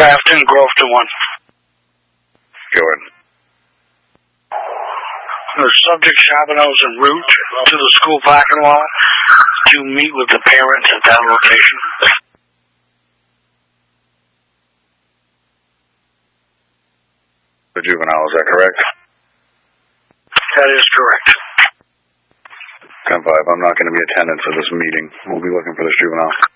Grafton, Grove to 1. Jordan. The subject Chaboneau's en route to the school parking lot to meet with the parents at that location. The juvenile, is that correct? That is correct. 10-5, I'm not going to be attendant for this meeting. We'll be looking for this juvenile.